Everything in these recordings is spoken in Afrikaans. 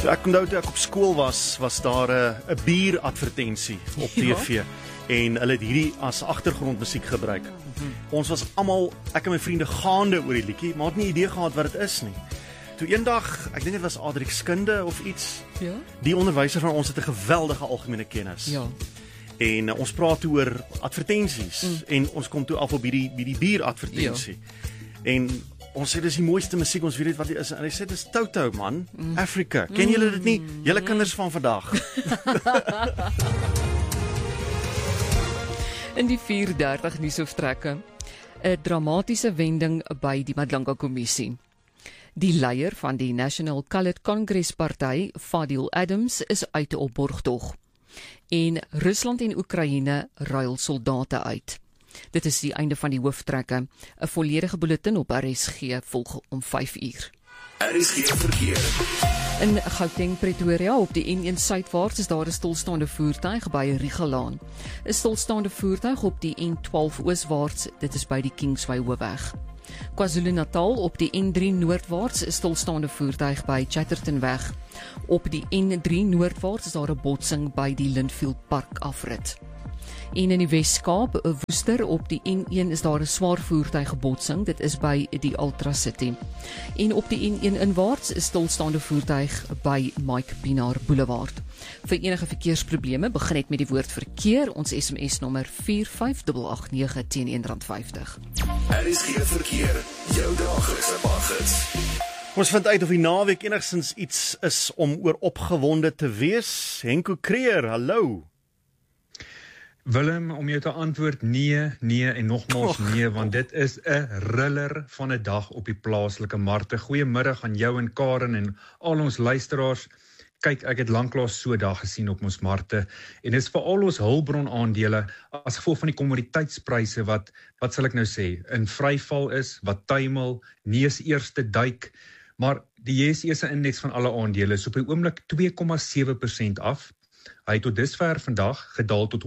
So ek onthou toe ek op skool was daar 'n bieradvertensie op TV en hulle het hierdie as agtergrondmusiek gebruik. Ons was almal, ek en my vriende gaande oor die liedjie, maar het nie idee gehad wat dit is nie. Toe eendag, ek dink dit was Adrikskunde of iets, die onderwyser van ons het 'n geweldige algemene kennis. Ja. En ons praat toe oor advertensies en ons kom toe af op die bieradvertensie. En ons sê dis die mooiste musiek, ons weet niet wat dit is. En hy sê dis Toto man, Africa. Ken julle dit nie? Julle kinders van vandag. In die 4:30 nuusoftrekke, 'n dramatiese wending by die Madlanga Kommissie. Die leier van die National Coloured Congress Party, Fadil Adams, is uit op borgtog. En Rusland en Oekraïne ruil soldate uit. Dit is die einde van die hooftrekke. 'n volledige bulletin op RSG volg om 5:00. RSG verkeer. In Gauteng Pretoria op die N1 suidwaarts is daar 'n stilstaande voertuig by Rigelaan. 'n stilstaande voertuig op die N12 ooswaarts, dit is by die Kingsway Hoofweg. KwaZulu-Natal op die N3 noordwaarts is stilstaande voertuig by Chattertonweg. Op die N3 noordwaarts is daar 'n botsing by die Lindfield Park afrit. En in die Wes-Kaap, 'n Woester op die N1 is daar 'n swaar voertuigbotsing, dit is by die Ultra City. En op die N1 inwaarts is stilstaande voertuig by Mike Pinaar Boulevard. Vir enige verkeersprobleme, begin net met die woord verkeer, ons SMS nommer 45889 teen R1.50. RSG verkeer, jou daaglikse paggids. Ons vind uit of die naweek enigstens iets is om oor opgewonde te wees. Henko Creer, hallo. Willem, om jou te antwoord nee en nogmaals nee, want dit is 'n riller van 'n dag op die plaaslike markte. Goeiemiddag aan jou en Karen en al ons luisteraars. Kyk, ek het lanklaas so 'n dag gesien op ons markte en dit is vir al ons hulpbron aandele as gevolg van die kommoditeitspryse wat sal ek nou sê, in vryval is, wat tuimel, nie is eerste duik, maar die JSE se indeks van alle aandele is op die oomblik 2,7% af. Hy het tot dusver vandag gedaal tot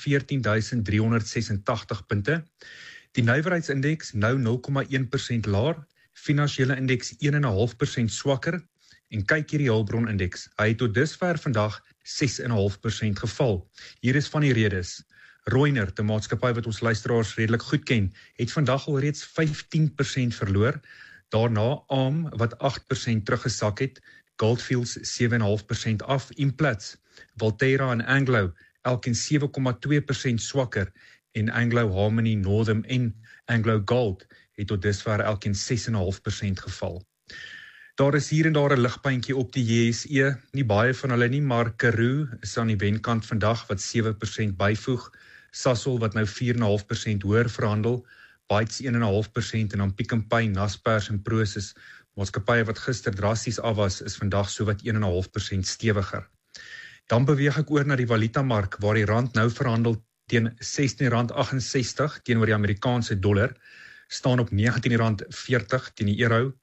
114.386 punte. Die nywerheidsindeks nou 0,1% laer, finansiële indeks 1,5% swakker en kyk hierdie hulpbronindeks. Hy het tot dusver vandag 6,5% geval. Hier is van die redes. Reunert, 'n maatskappy wat ons luisteraars redelik goed ken, het vandag al reeds 15% verloor. Daarna ARM wat 8% teruggesak het, Goldfields 7,5% af, Implats, Valterra en Anglo elkeen 7,2% swakker en Anglo Harmony, Northam en Anglo Gold het tot dusver elkeen 6,5% geval. Daar is hier en daar 'n ligpuntjie op die JSE, nie baie van hulle nie, maar Karoo is aan die wenkant vandag wat 7% byvoeg, Sasol wat nou 4,5% hoër verhandel, Bytes 1,5% en dan Pick n Pay, Naspers en Prosus, maatskappye wat gister drasties af was, is vandag sowat 1,5% stewiger. Dan beweeg ek oor na die valutamark waar die rand nou verhandel teen R16,68 teenoor die Amerikaanse dollar, staan op R19,40 teen die euro,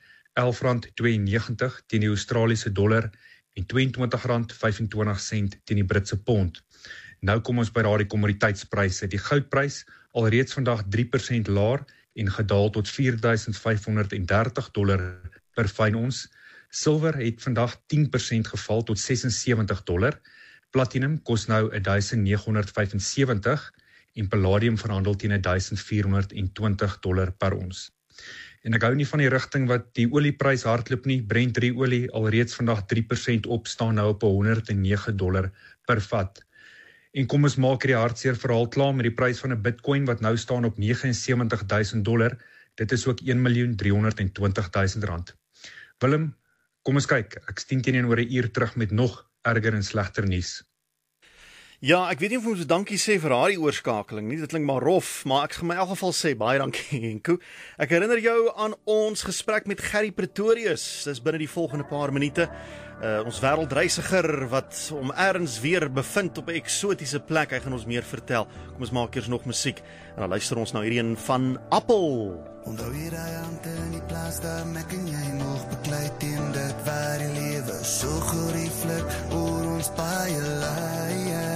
R11,92 teen die Australiese dollar en R22,25 teen die Britse pond. Nou kom ons by daardie kommoditeitspryse. Die goudprys alreeds vandag 3% laer en gedaal tot $4,530 per fyn ons. Silwer het vandag 10% geval tot $76. Platinum kos nou $1,975 en palladium verhandel teen $1,420 per ons. En ek hou nie van die rigting wat die olieprys hardloop nie. Brent olie alreeds vandag 3% op, staan nou op $109 per vat. En kom ons maak hierdie hartseer verhaal klaar met die prys van 'n Bitcoin wat nou staan op $79,000. Dit is ook R1,320,000. Willem, kom ons kyk. Ek steen teenoor 'n uur terug met nog erger en slegter nuus. Ja, ek weet nie of ons dankie sê vir haar oorskakeling nie, dit klink maar rof, maar ek gaan my in elk geval sê, baie dankie Henko. Ek herinner jou aan ons gesprek met Gerry Pretorius, dis binne die volgende paar minute. Ons wêreldreisiger wat om ergens weer bevind op 'n eksotiese plek, hy gaan ons meer vertel. Kom ons maak eers nog musiek, en dan luister ons na hierdie een van Appel. Onthou jy daai aand in die plaas daar mek en jy nog beklei teen dit waar die lewe so gerieflik oor ons baie lei.